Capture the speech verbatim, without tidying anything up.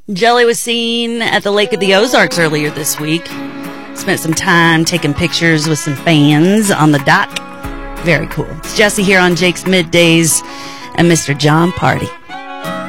Jelly was seen at the Lake of the Ozarks earlier this week. Spent some time taking pictures with some fans on the dock. Very cool. It's Jesse here on Jake's Middays and Mister John Party.